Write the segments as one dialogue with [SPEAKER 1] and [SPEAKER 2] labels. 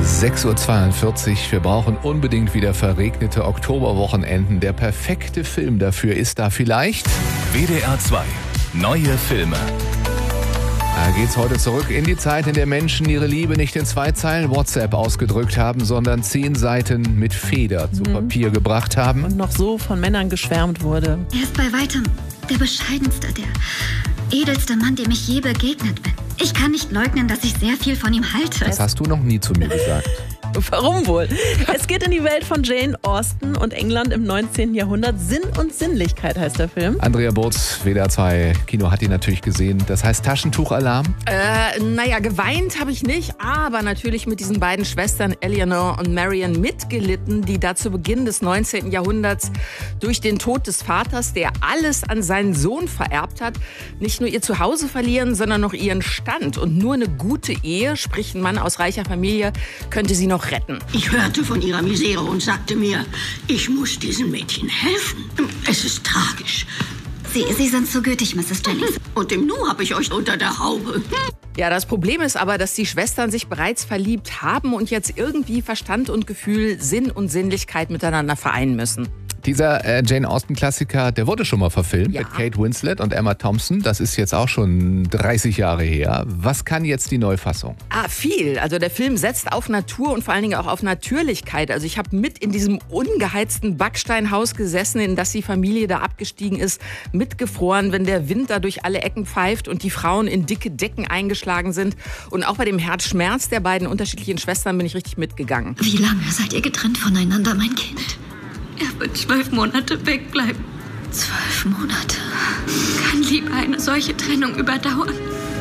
[SPEAKER 1] 6:42 Uhr. Wir brauchen unbedingt wieder verregnete Oktoberwochenenden. Der perfekte Film dafür ist da vielleicht
[SPEAKER 2] WDR 2. Neue Filme.
[SPEAKER 1] Da geht's heute zurück in die Zeit, in der Menschen ihre Liebe nicht in 2 Zeilen WhatsApp ausgedrückt haben, sondern 10 Seiten mit Feder zu Papier gebracht haben.
[SPEAKER 3] Und noch so von Männern geschwärmt wurde.
[SPEAKER 4] Er ist bei weitem der bescheidenste, der edelste Mann, dem ich je begegnet bin. Ich kann nicht leugnen, dass ich sehr viel von ihm halte.
[SPEAKER 1] Das hast du noch nie zu mir gesagt.
[SPEAKER 3] Warum wohl? Es geht in die Welt von Jane Austen und England im 19. Jahrhundert. Sinn und Sinnlichkeit heißt der Film.
[SPEAKER 1] Andrea Burz, WDR 2 Kino, hat ihn natürlich gesehen. Das heißt Taschentuchalarm?
[SPEAKER 5] Geweint habe ich nicht, aber natürlich mit diesen beiden Schwestern Eleanor und Marian mitgelitten, die da zu Beginn des 19. Jahrhunderts durch den Tod des Vaters, der alles an seinen Sohn vererbt hat, nicht nur ihr Zuhause verlieren, sondern noch ihren Stand. Und nur eine gute Ehe, sprich ein Mann aus reicher Familie, könnte sie noch retten.
[SPEAKER 6] Ich hörte von ihrer Misere und sagte mir, ich muss diesen Mädchen helfen. Es ist tragisch.
[SPEAKER 4] Sie sind so gütig, Mrs. Jennings.
[SPEAKER 6] Und im Nu habe ich euch unter der Haube.
[SPEAKER 5] Ja, das Problem ist aber, dass die Schwestern sich bereits verliebt haben und jetzt irgendwie Verstand und Gefühl, Sinn und Sinnlichkeit miteinander vereinen müssen.
[SPEAKER 1] Dieser Jane Austen-Klassiker, der wurde schon mal verfilmt mit Kate Winslet und Emma Thompson. Das ist jetzt auch schon 30 Jahre her. Was kann jetzt die Neufassung?
[SPEAKER 5] Viel. Also der Film setzt auf Natur und vor allen Dingen auch auf Natürlichkeit. Also ich habe mit in diesem ungeheizten Backsteinhaus gesessen, in das die Familie da abgestiegen ist, mitgefroren, wenn der Wind da durch alle Ecken pfeift und die Frauen in dicke Decken eingeschlagen sind. Und auch bei dem Herzschmerz der beiden unterschiedlichen Schwestern bin ich richtig mitgegangen.
[SPEAKER 4] Wie lange seid ihr getrennt voneinander, mein Kind?
[SPEAKER 7] Er wird 12 Monate wegbleiben.
[SPEAKER 4] 12 Monate.
[SPEAKER 7] Kann Liebe eine solche Trennung überdauern?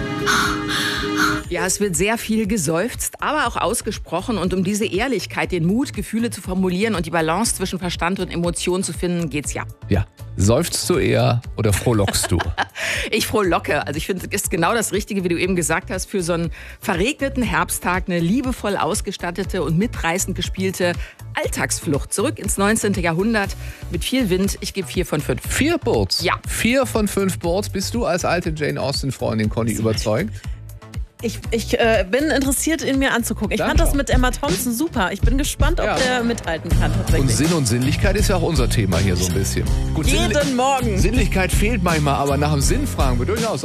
[SPEAKER 5] Ja, es wird sehr viel geseufzt, aber auch ausgesprochen. Und um diese Ehrlichkeit, den Mut, Gefühle zu formulieren und die Balance zwischen Verstand und Emotion zu finden, geht's ja.
[SPEAKER 1] Ja. Seufzt du eher oder frohlockst du?
[SPEAKER 5] Ich frohlocke. Also ich finde, es ist genau das Richtige, wie du eben gesagt hast, für so einen verregneten Herbsttag eine liebevoll ausgestattete und mitreißend gespielte Alltagsflucht zurück ins 19. Jahrhundert mit viel Wind. Ich gebe 4 von 5.
[SPEAKER 1] 4 Boards?
[SPEAKER 5] Ja.
[SPEAKER 1] 4 von 5 Boards. Bist du als alte Jane Austen-Freundin, Conny, überzeugt?
[SPEAKER 3] Ich bin interessiert, ihn mir anzugucken. Ich fand das mit Emma Thompson super. Ich bin gespannt, ob der mithalten kann tatsächlich.
[SPEAKER 1] Und Sinn und Sinnlichkeit ist ja auch unser Thema hier so ein bisschen. Gut,
[SPEAKER 3] Jeden Morgen.
[SPEAKER 1] Sinnlichkeit fehlt manchmal, aber nach dem Sinn fragen wir durchaus.